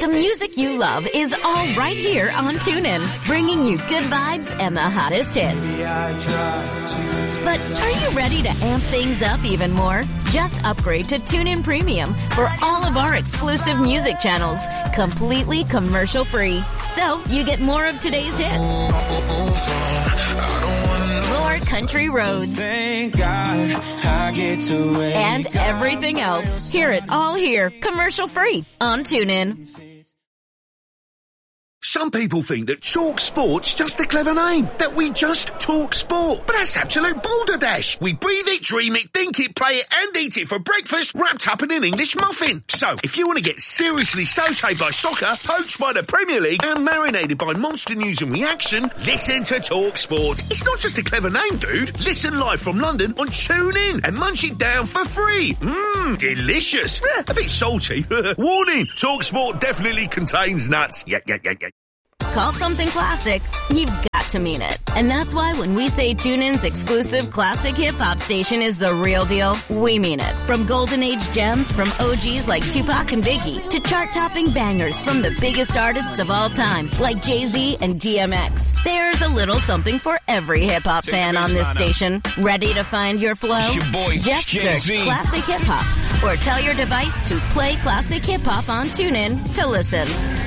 The music you love is all right here on TuneIn, bringing you good vibes and the hottest hits. But are you ready to amp things up even more? Just upgrade to TuneIn Premium for all of our exclusive music channels, completely commercial-free. So you get more of today's hits, more country roads, thank God I get to and everything else. Hear it all here, commercial-free on TuneIn. Some people think that Talk Sport's just a clever name, that we just talk sport. But that's absolute balderdash. We breathe it, dream it, think it, play it, and eat it for breakfast, wrapped up in an English muffin. So, if you want to get seriously sautéed by soccer, poached by the Premier League, and marinated by monster news and reaction, listen to Talk Sport. It's not just a clever name, dude. Listen live from London on TuneIn and munch it down for free. Delicious. A bit salty. Warning, Talk Sport definitely contains nuts. Yeah. Call something classic, you've got to mean it. And that's why when we say TuneIn's exclusive classic hip-hop station is the real deal, we mean it. From golden age gems from OGs like Tupac and Biggie to chart-topping bangers from the biggest artists of all time like Jay-Z and DMX. There's a little something for every hip-hop fan on this station. Ready to find your flow? Just search Classic Hip-Hop or tell your device to play Classic Hip-Hop on TuneIn to listen.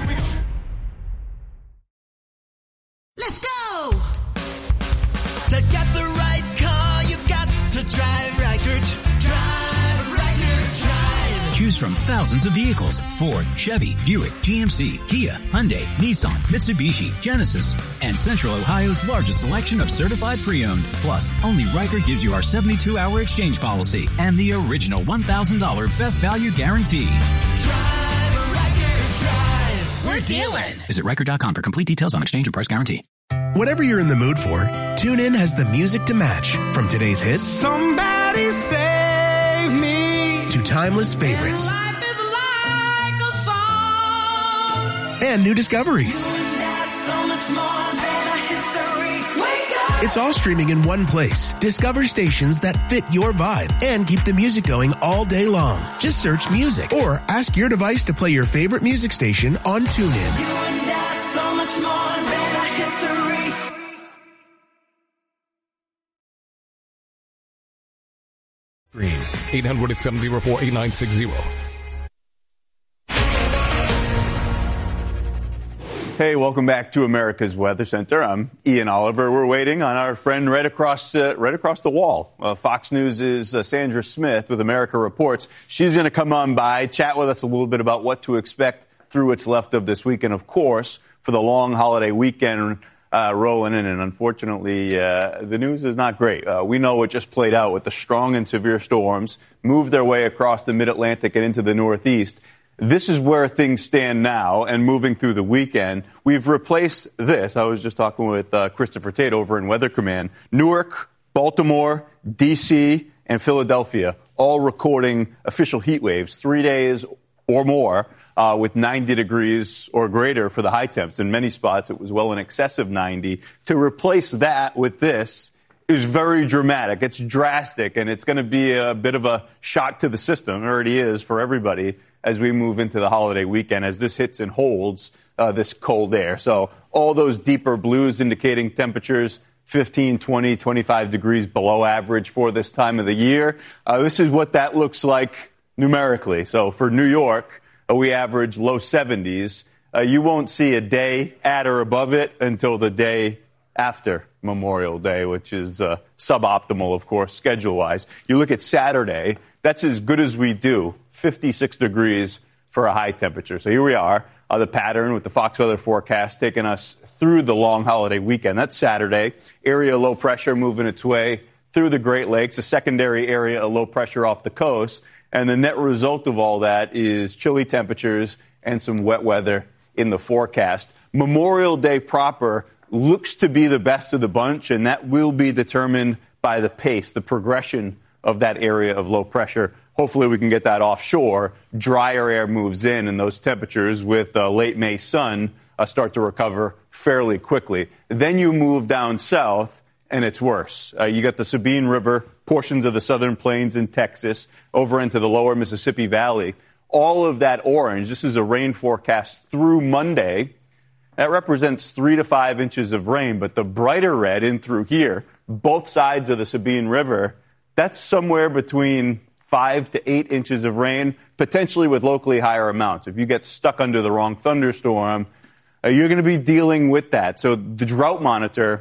Let's go! To get the right car, you've got to drive Reichert. Drive Reichert, drive. Choose from thousands of vehicles: Ford, Chevy, Buick, GMC, Kia, Hyundai, Nissan, Mitsubishi, Genesis, and Central Ohio's largest selection of certified pre-owned. Plus, only Reichert gives you our 72-hour exchange policy and the original $1,000 best value guarantee. Drive Reichert, drive. We're dealing. Visit Reichert.com for complete details on exchange and price guarantee. Whatever you're in the mood for, TuneIn has the music to match. From today's hits, Somebody save me, to timeless favorites, life is like a song, and new discoveries. that's so much more than a history. Wake up! It's all streaming in one place. Discover stations that fit your vibe and keep the music going all day long. Just search music or ask your device to play your favorite music station on TuneIn. You and that's so much more than a history. Green, 800-704-8960. Hey, welcome back to America's Weather Center. I'm Ian Oliver. We're waiting on our friend right across the wall. Fox News' Sandra Smith with America Reports. She's going to come on by, chat with us a little bit about what to expect through what's left of this week, and of course, for the long holiday weekend rolling in. And unfortunately, the news is not great. We know what just played out with the strong and severe storms, moved their way across the mid-Atlantic and into the Northeast. This is where things stand now, and moving through the weekend, we've replaced this. I was just talking with Christopher Tate over in Weather Command. Newark, Baltimore, D.C., and Philadelphia all recording official heat waves, 3 days or more, with 90 degrees or greater for the high temps. In many spots, it was well in excess of 90. To replace that with this is very dramatic. It's drastic, and it's going to be a bit of a shock to the system. It already is for everybody as we move into the holiday weekend, as this hits and holds this cold air. So all those deeper blues indicating temperatures 15, 20, 25 degrees below average for this time of the year. This is what that looks like numerically. So for New York, we average low 70s. You won't see a day at or above it until the day after Memorial Day, which is suboptimal, of course, schedule-wise. You look at Saturday, that's as good as we do, 56 degrees for a high temperature. So here we are, the pattern with the Fox Weather forecast taking us through the long holiday weekend. That's Saturday. Area low pressure moving its way through the Great Lakes, a secondary area of low pressure off the coast. And the net result of all that is chilly temperatures and some wet weather in the forecast. Memorial Day proper looks to be the best of the bunch, and that will be determined by the pace, the progression of that area of low pressure. Hopefully we can get that offshore. Drier air moves in, and those temperatures with late May sun start to recover fairly quickly. Then you move down south, and it's worse. You got the Sabine River, portions of the southern plains in Texas, over into the lower Mississippi Valley. all of that orange, this is a rain forecast through Monday. That represents 3 to 5 inches of rain, but the brighter red in through here, both sides of the Sabine River, that's somewhere between 5 to 8 inches of rain, potentially with locally higher amounts. If you get stuck under the wrong thunderstorm, you're going to be dealing with that. So the drought monitor,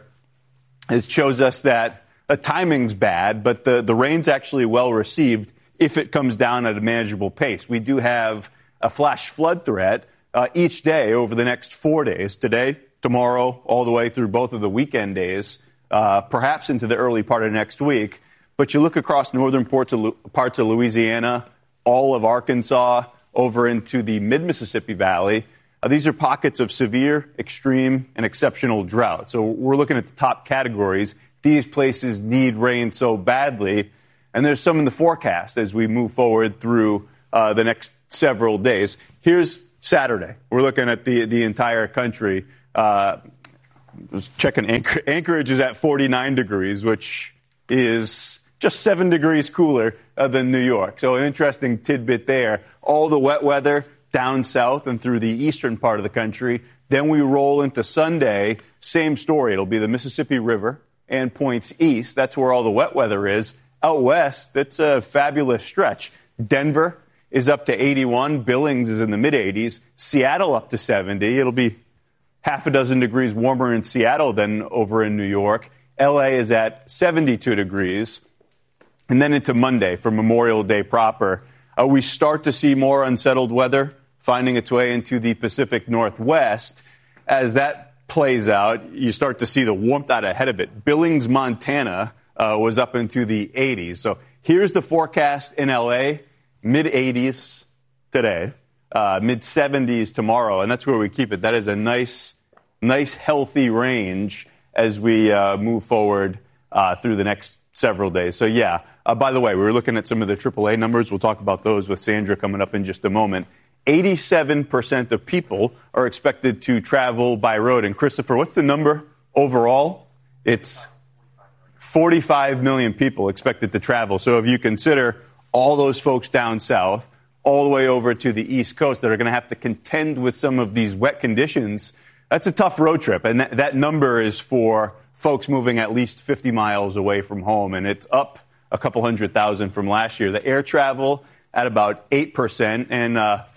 it shows us that the timing's bad, but the rain's actually well received if it comes down at a manageable pace. We do have a flash flood threat each day over the next 4 days, today, tomorrow, all the way through both of the weekend days, perhaps into the early part of next week. But you look across northern parts of Louisiana, all of Arkansas, over into the mid-Mississippi Valley. These are pockets of severe, extreme, and exceptional drought. So we're looking at the top categories. These places need rain so badly. And there's some in the forecast as we move forward through the next several days. Here's Saturday. We're looking at the entire country. I was checking Anchorage is at 49 degrees, which is just 7 degrees cooler than New York. So an interesting tidbit there. All the wet weather down south and through the eastern part of the country. Then we roll into Sunday. Same story. It'll be the Mississippi River and points east. That's where all the wet weather is. Out west, that's a fabulous stretch. Denver is up to 81. Billings is in the mid-80s. Seattle up to 70. It'll be half a dozen degrees warmer in Seattle than over in New York. L.A. is at 72 degrees. And then into Monday for Memorial Day proper, we start to see more unsettled weather finding its way into the Pacific Northwest. As that plays out, you start to see the warmth out ahead of it. Billings, Montana was up into the 80s. So here's the forecast in L.A., mid-80s today, mid-70s tomorrow, and that's where we keep it. That is a nice, healthy range as we move forward through the next several days. So, yeah, by the way, we were looking at some of the AAA numbers. We'll talk about those with Sandra coming up in just a moment. 87% of people are expected to travel by road. And, Christopher, what's the number overall? It's 45 million people expected to travel. So if you consider all those folks down south, all the way over to the East Coast that are going to have to contend with some of these wet conditions, that's a tough road trip. And that number is for folks moving at least 50 miles away from home. And it's up a couple 100,000 from last year. The air travel at about 8% and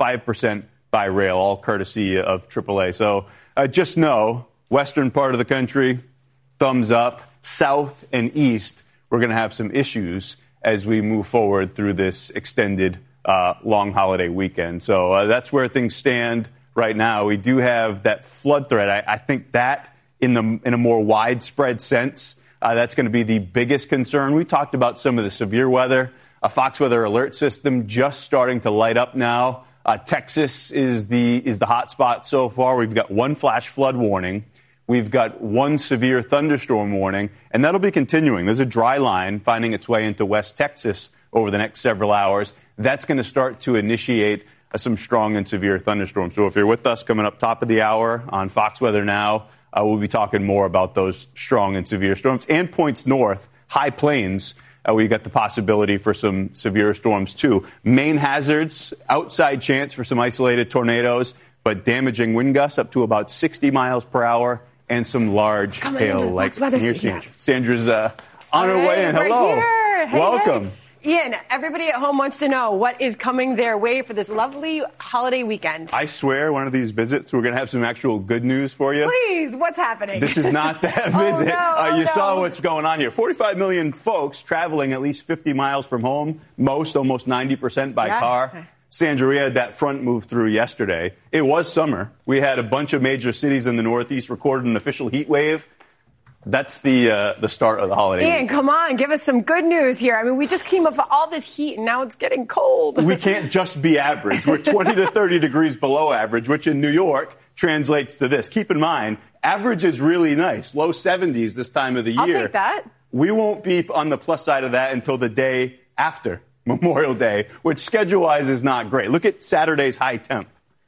5% by rail, all courtesy of AAA. So just know, western part of the country, thumbs up. South and east, we're going to have some issues as we move forward through this extended long holiday weekend. So that's where things stand right now. We do have that flood threat. I think that in a more widespread sense, that's going to be the biggest concern. We talked about some of the severe weather. A Fox Weather Alert system just starting to light up now. Texas is the hot spot so far. We've got one flash flood warning. We've got one severe thunderstorm warning, and that'll be continuing. There's a dry line finding its way into West Texas over the next several hours. That's going to start to initiate some strong and severe thunderstorms. So if you're with us coming up top of the hour on Fox Weather Now, we'll be talking more about those strong and severe storms. And points north, high plains, we got the possibility for some severe storms too. Main hazards, outside chance for some isolated tornadoes, but damaging wind gusts up to about 60 miles per hour. And some large hail. Like here's Sandra. Sandra's on her way in. Hello. Hey, welcome. Hey. Ian, everybody at home wants to know what is coming their way for this lovely holiday weekend. I swear, one of these visits, we're going to have some actual good news for you. Please, what's happening? This is not that visit. You saw what's going on here. 45 million folks traveling at least 50 miles from home, almost 90% by car. Sandra, we had that front move through yesterday. It was summer. We had a bunch of major cities in the Northeast record an official heat wave. That's the start of the holiday Ian, week. Come on, give us some good news here. I mean, we just came up with all this heat, and now it's getting cold. We can't just be average. We're 20 to 30 degrees below average, which in New York translates to this. Keep in mind, average is really nice. Low 70s this time of the year. I'll take that. We won't be on the plus side of that until the day after Memorial Day, which schedule-wise is not great. Look at Saturday's high temp.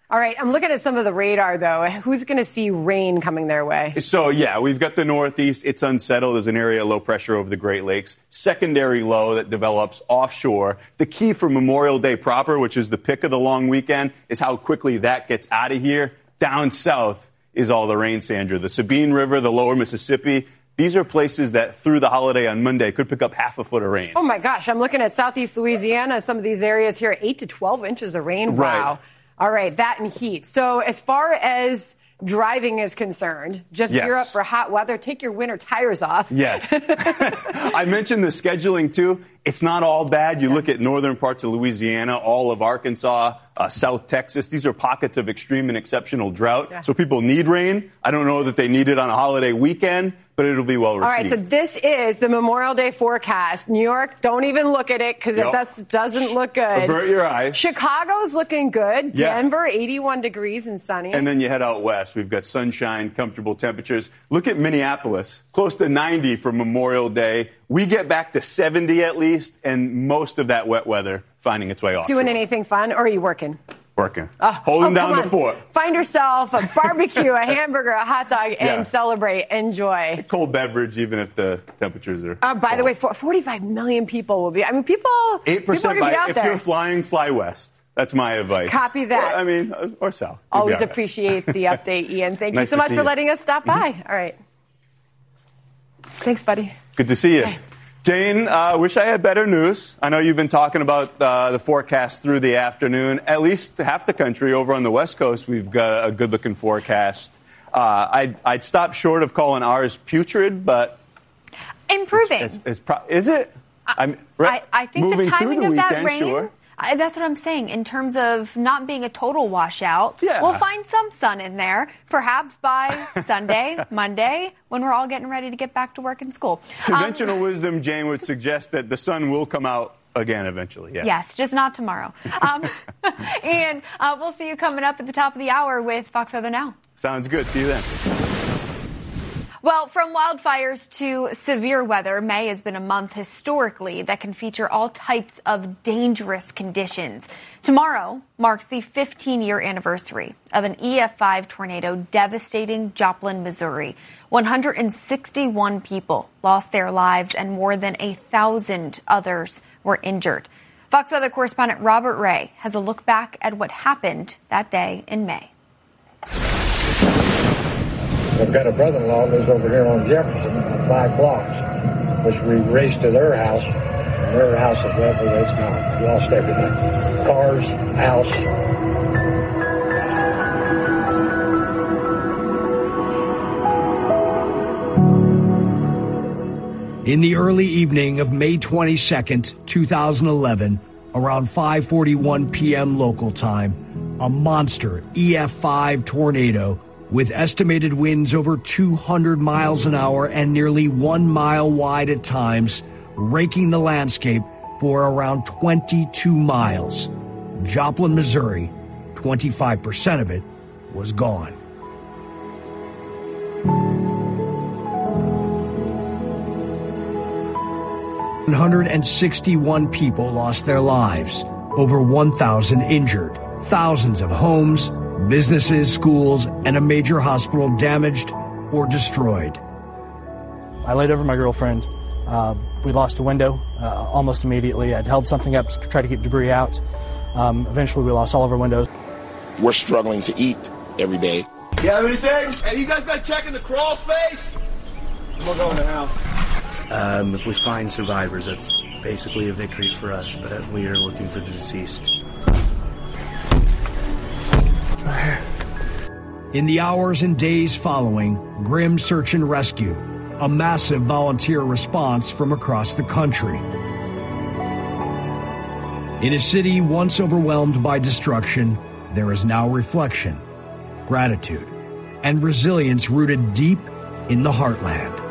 All right, I'm looking at some of the radar, though. Who's going to see rain coming their way? So, yeah, we've got the Northeast. It's unsettled. There's an area of low pressure over the Great Lakes. Secondary low that develops offshore. The key for Memorial Day proper, which is the pick of the long weekend, is how quickly that gets out of here. Down south is all the rain, Sandra. The Sabine River, the lower Mississippi, these are places that through the holiday on Monday could pick up half a foot of rain. Oh, my gosh. I'm looking at southeast Louisiana. Some of these areas here, 8 to 12 inches of rain. Wow. Right. All right, that and heat. So as far as driving is concerned, just gear up for hot weather. Take your winter tires off. Yes. I mentioned the scheduling, too. It's not all bad. You look at northern parts of Louisiana, all of Arkansas, South Texas. These are pockets of extreme and exceptional drought. Yeah. So people need rain. I don't know that they need it on a holiday weekend, but it'll be well received. All right, so this is the Memorial Day forecast. New York, don't even look at it because it doesn't look good. Avert your eyes. Chicago's looking good. Denver, 81 degrees and sunny. And then you head out west. We've got sunshine, comfortable temperatures. Look at Minneapolis, close to 90 for Memorial Day. We get back to 70 at least, and most of that wet weather finding its way off. Doing anything fun, or are you working? Working. Holding down the fort. Find yourself a barbecue, a hamburger, a hot dog, and celebrate. Enjoy. A cold beverage, even if the temperatures are. By the way, 45 million people will be. I mean, people. 8% people are gonna be out there. If you're flying, fly west. That's my advice. Copy that. Or south. Always appreciate the update, Ian. Thank you so much for letting us stop by. All right. Thanks, buddy. Good to see you. Okay. Jane, wish I had better news. I know you've been talking about the forecast through the afternoon. At least half the country over on the West Coast, we've got a good-looking forecast. I'd stop short of calling ours putrid, but improving. Is it? I think the timing of that rain. Sure. That's what I'm saying. In terms of not being a total washout, we'll find some sun in there, perhaps by Sunday, Monday, when we're all getting ready to get back to work and school. Conventional wisdom, Jane, would suggest that the sun will come out again eventually. Yeah. Yes, just not tomorrow. And we'll see you coming up at the top of the hour with Fox Weather Now. Sounds good. See you then. Well, from wildfires to severe weather, May has been a month historically that can feature all types of dangerous conditions. Tomorrow marks the 15-year anniversary of an EF5 tornado devastating Joplin, Missouri. 161 people lost their lives and more than 1,000 others were injured. Fox Weather correspondent Robert Ray has a look back at what happened that day in May. I've got a brother-in-law who lives over here on Jefferson, 5 blocks, which we raced to their house. And their house is wet, but it's gone. We lost everything. Cars, house. In the early evening of May 22nd, 2011, around 5:41 p.m. local time, a monster EF5 tornado with estimated winds over 200 miles an hour and nearly 1 mile wide at times, raking the landscape for around 22 miles. Joplin, Missouri, 25% of it was gone. "161 people lost their lives, over 1,000 injured, thousands of homes, businesses, schools, and a major hospital damaged or destroyed." I laid over my girlfriend. We lost a window almost immediately. I'd held something up to try to keep debris out. Eventually, we lost all of our windows. We're struggling to eat every day. You have anything? Hey, you guys been checking the crawl space? We'll go in the house. If we find survivors, that's basically a victory for us, but we are looking for the deceased. In the hours and days following, grim search and rescue, a massive volunteer response from across the country. In a city once overwhelmed by destruction, there is now reflection, gratitude, and resilience rooted deep in the heartland.